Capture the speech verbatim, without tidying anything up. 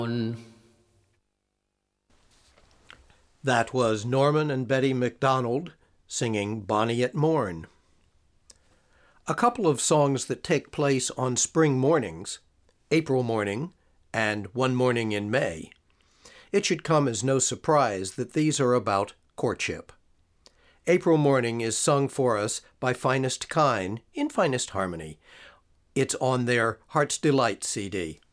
That was Norman and Betty MacDonald singing Bonnie at Morn. A couple of songs that take place on spring mornings, April Morning and One Morning in May. It should come as no surprise that these are about courtship. April Morning is sung for us by Finest Kine in finest harmony. It's on their Heart's Delight C D.